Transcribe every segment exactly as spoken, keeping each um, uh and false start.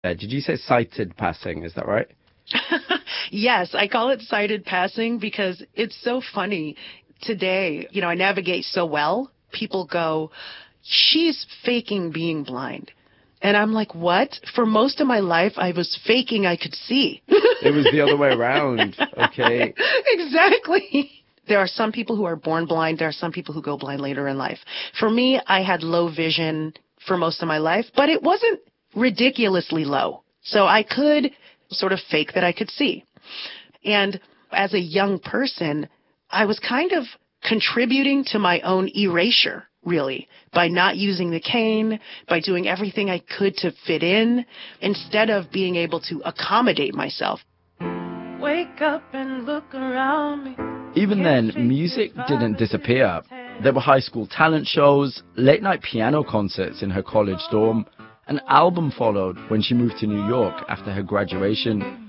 Uh, did you say sighted passing? Is that right? Yes, I call it sighted passing because it's so funny. Today, you know, I navigate so well. People go, she's faking being blind. And I'm like, what? For most of my life, I was faking I could see. It was the other way around. Okay. Exactly. There are some people who are born blind. There are some people who go blind later in life. For me, I had low vision for most of my life, but it wasn't ridiculously low. So I could sort of fake that I could see. And as a young person, I was kind of contributing to my own erasure, really, by not using the cane, by doing everything I could to fit in, instead of being able to accommodate myself. Wake up and look around me. Even then, music didn't disappear. There were high school talent shows, late night piano concerts in her college dorm. An album followed when she moved to New York after her graduation.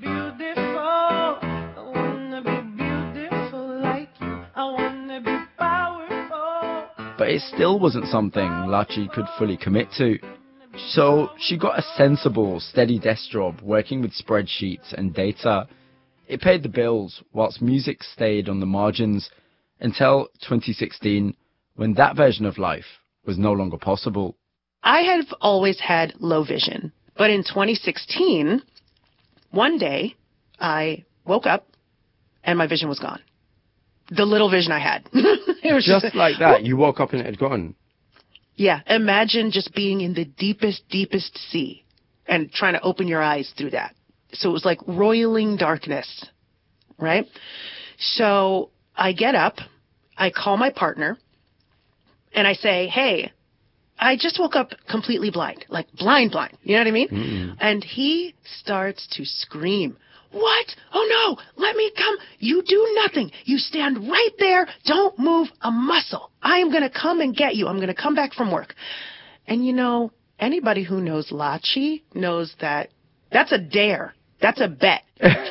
But it still wasn't something Laci could fully commit to. So she got a sensible, steady desk job working with spreadsheets and data. It paid the bills whilst music stayed on the margins until twenty sixteen, when that version of life was no longer possible. I have always had low vision, but in twenty sixteen, one day I woke up and my vision was gone. The little vision I had. It was just, just like that. You woke up and it had gone. Yeah. Imagine just being in the deepest, deepest sea and trying to open your eyes through that. So it was like roiling darkness, right? So I get up, I call my partner, and I say, hey, I just woke up completely blind, like blind, blind. You know what I mean? Mm-hmm. And he starts to scream. What? Oh, no, let me come. You do nothing. You stand right there. Don't move a muscle. I am going to come and get you. I'm going to come back from work. And, you know, anybody who knows Laci knows that that's a dare. That's a bet.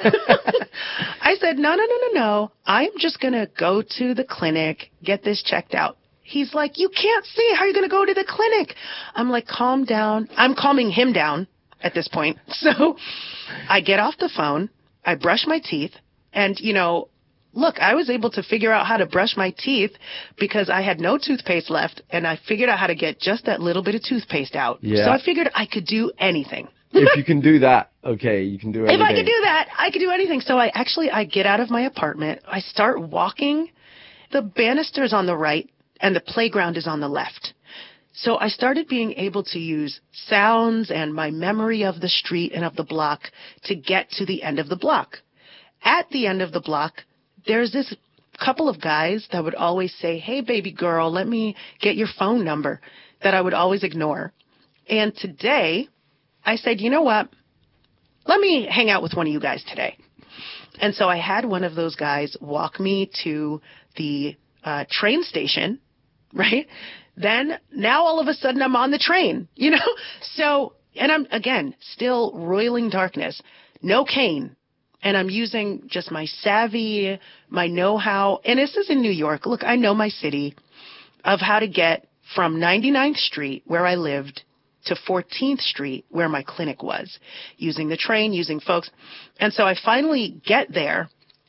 I said, no, no, no, no, no. I'm just going to go to the clinic, get this checked out. He's like, you can't see. How are you going to go to the clinic? I'm like, calm down. I'm calming him down at this point. So I get off the phone, I brush my teeth, and, you know, look, I was able to figure out how to brush my teeth because I had no toothpaste left, and I figured out how to get just that little bit of toothpaste out. Yeah. So I figured I could do anything. If you can do that, okay, you can do anything. If I could do that, I could do anything. So I actually, I get out of my apartment, I start walking. The banister's on the right, and the playground is on the left. So I started being able to use sounds and my memory of the street and of the block to get to the end of the block. At the end of the block, there's this couple of guys that would always say, hey, baby girl, let me get your phone number, that I would always ignore. And today, I said, you know what? Let me hang out with one of you guys today. And so I had one of those guys walk me to the uh, train station, right? Then now all of a sudden I'm on the train, you know? So, and I'm, again, still roiling darkness, no cane. And I'm using just my savvy, my know-how. And this is in New York. Look, I know my city of how to get from ninety-ninth Street, where I lived, to fourteenth Street, where my clinic was, using the train, using folks. And so I finally get there.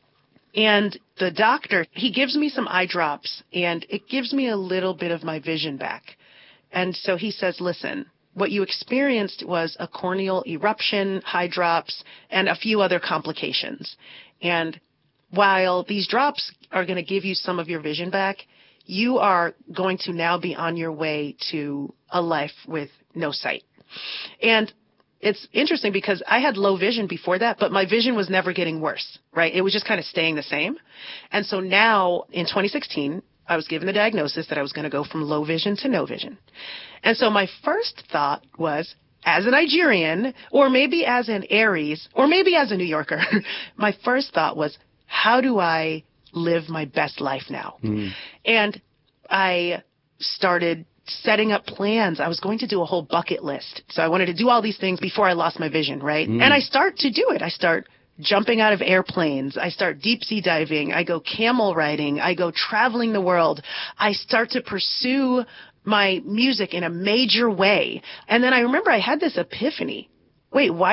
And the doctor, he gives me some eye drops, and it gives me a little bit of my vision back. And so he says, listen, what you experienced was a corneal eruption, eye drops, and a few other complications. And while these drops are going to give you some of your vision back, you are going to now be on your way to a life with no sight. And it's interesting because I had low vision before that, but my vision was never getting worse, right? It was just kind of staying the same. And so now in twenty sixteen, I was given the diagnosis that I was going to go from low vision to no vision. And so my first thought was, as a Nigerian, or maybe as an Aries, or maybe as a New Yorker, my first thought was, how do I live my best life now? Mm. And I started setting up plans. I was going to do a whole bucket list. So I wanted to do all these things before I lost my vision, right? Mm. And I start to do it. I start jumping out of airplanes. I start deep sea diving. I go camel riding. I go traveling the world. I start to pursue my music in a major way. And then I remember I had this epiphany. Wait, why